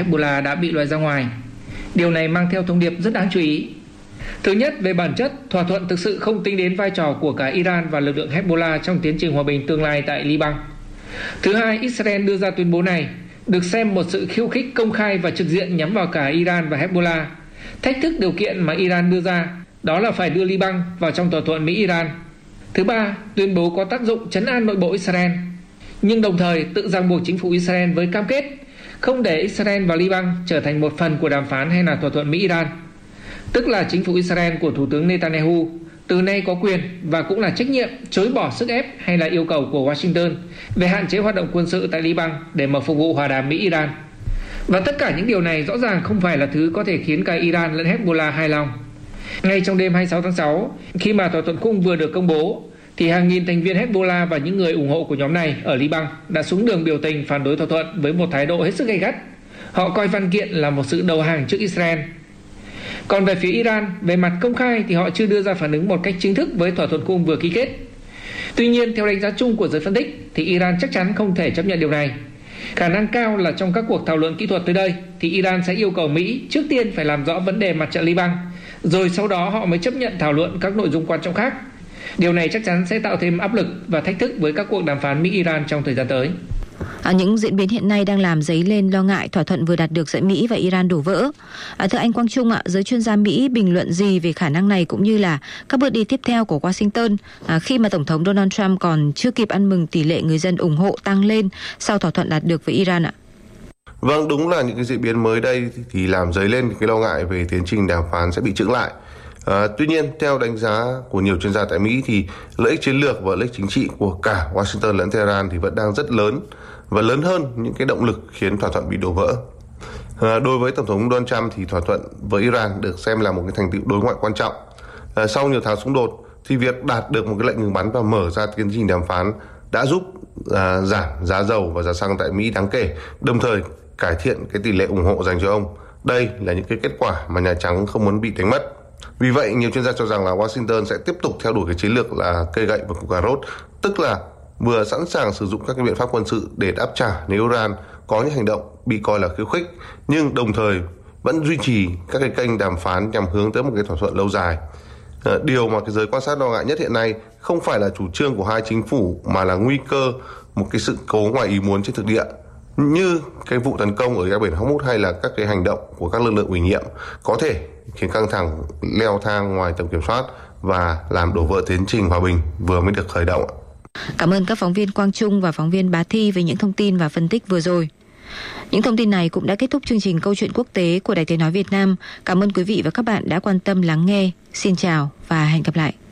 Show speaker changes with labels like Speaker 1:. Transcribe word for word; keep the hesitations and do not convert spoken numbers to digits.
Speaker 1: Hezbollah đã bị loại ra ngoài. Điều này mang theo thông điệp rất đáng chú ý. Thứ nhất, về bản chất, thỏa thuận thực sự không tính đến vai trò của cả Iran và lực lượng Hezbollah trong tiến trình hòa bình tương lai tại Liban. Thứ hai, Israel đưa ra tuyên bố này được xem một sự khiêu khích công khai và trực diện nhắm vào cả Iran và Hezbollah, thách thức điều kiện mà Iran đưa ra, đó là phải đưa Liban vào trong thỏa thuận Mỹ-Iran. Thứ ba, tuyên bố có tác dụng trấn an nội bộ Israel, nhưng đồng thời tự ràng buộc chính phủ Israel với cam kết không để Israel và Liban trở thành một phần của đàm phán hay là thỏa thuận Mỹ-Iran. Tức là chính phủ Israel của Thủ tướng Netanyahu từ nay có quyền và cũng là trách nhiệm chối bỏ sức ép hay là yêu cầu của Washington về hạn chế hoạt động quân sự tại Liban để mà phục vụ hòa đàm Mỹ-Iran. Và tất cả những điều này rõ ràng không phải là thứ có thể khiến cả Iran lẫn Hezbollah hài lòng. Ngay trong đêm hai mươi sáu tháng sáu, khi mà thỏa thuận khung vừa được công bố, thì hàng nghìn thành viên Hezbollah và những người ủng hộ của nhóm này ở Liban đã xuống đường biểu tình phản đối thỏa thuận với một thái độ hết sức gay gắt. Họ coi văn kiện là một sự đầu hàng trước Israel. Còn về phía Iran, về mặt công khai thì họ chưa đưa ra phản ứng một cách chính thức với thỏa thuận khung vừa ký kết. Tuy nhiên, theo đánh giá chung của giới phân tích, thì Iran chắc chắn không thể chấp nhận điều này. Khả năng cao là trong các cuộc thảo luận kỹ thuật tới đây, thì Iran sẽ yêu cầu Mỹ trước tiên phải làm rõ vấn đề mặt trận Liban, rồi sau đó họ mới chấp nhận thảo luận các nội dung quan trọng khác. Điều này chắc chắn sẽ tạo thêm áp lực và thách thức với các cuộc đàm phán Mỹ-Iran trong thời gian tới.
Speaker 2: À, những diễn biến hiện nay đang làm dấy lên lo ngại thỏa thuận vừa đạt được giữa Mỹ và Iran đổ vỡ. À, thưa anh Quang Trung ạ, giới chuyên gia Mỹ bình luận gì về khả năng này cũng như là các bước đi tiếp theo của Washington à, khi mà Tổng thống Donald Trump còn chưa kịp ăn mừng tỷ lệ người dân ủng hộ tăng lên sau thỏa thuận đạt được với Iran ạ?
Speaker 3: Vâng, đúng là những cái diễn biến mới đây thì làm dấy lên cái lo ngại về tiến trình đàm phán sẽ bị chững lại. À, tuy nhiên, theo đánh giá của nhiều chuyên gia tại Mỹ thì lợi ích chiến lược và lợi ích chính trị của cả Washington lẫn Tehran thì vẫn đang rất lớn và lớn hơn những cái động lực khiến thỏa thuận bị đổ vỡ. À, đối với Tổng thống Donald Trump thì thỏa thuận với Iran được xem là một cái thành tựu đối ngoại quan trọng. À, sau nhiều tháng xung đột thì việc đạt được một cái lệnh ngừng bắn và mở ra tiến trình đàm phán đã giúp à, giảm giá dầu và giá xăng tại Mỹ đáng kể, đồng thời cải thiện cái tỷ lệ ủng hộ dành cho ông. Đây là những cái kết quả mà Nhà Trắng không muốn bị đánh mất. Vì vậy, nhiều chuyên gia cho rằng là Washington sẽ tiếp tục theo đuổi cái chiến lược là cây gậy và củ cà rốt, tức là vừa sẵn sàng sử dụng các cái biện pháp quân sự để đáp trả nếu Iran có những hành động bị coi là khiêu khích, nhưng đồng thời vẫn duy trì các cái kênh đàm phán nhằm hướng tới một cái thỏa thuận lâu dài. Điều mà cái giới quan sát lo ngại nhất hiện nay không phải là chủ trương của hai chính phủ mà là nguy cơ một cái sự cố ngoài ý muốn trên thực địa, như cái vụ tấn công ở eo biển Hormuz hay là các cái hành động của các lực lượng ủy nhiệm có thể khiến căng thẳng leo thang ngoài tầm kiểm soát và làm đổ vỡ tiến trình hòa bình vừa mới được khởi động.
Speaker 2: Cảm ơn các phóng viên Quang Trung và phóng viên Bá Thi về những thông tin và phân tích vừa rồi. Những thông tin này cũng đã kết thúc chương trình Câu chuyện quốc tế của Đài Tiếng nói Việt Nam. Cảm ơn quý vị và các bạn đã quan tâm lắng nghe. Xin chào và hẹn gặp lại.